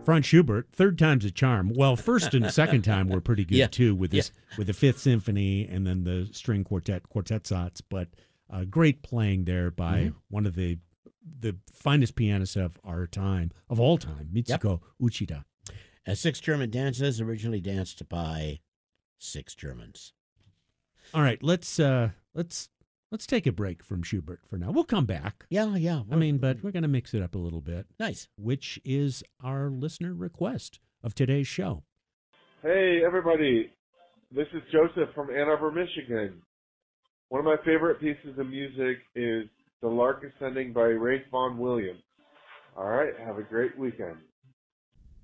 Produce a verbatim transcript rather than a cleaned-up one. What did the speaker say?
Franz Schubert, third time's a charm. Well, first and second time were pretty good Yeah. too, with this Yeah. with the Fifth Symphony and then the string quartet, quartetsats. But uh, great playing there by Mhm. one of the the finest pianists of our time, of all time, Mitsuko Uchida. Uh, six German dances originally danced by six Germans. All right, let's uh, let's let's take a break from Schubert for now. We'll come back. Yeah, yeah. I mean, but we're going to mix it up a little bit, nice. which is our listener request of today's show. Hey, everybody. This is Joseph from Ann Arbor, Michigan. One of my favorite pieces of music is The Lark Ascending by Rafe Vaughan Williams. All right, have a great weekend.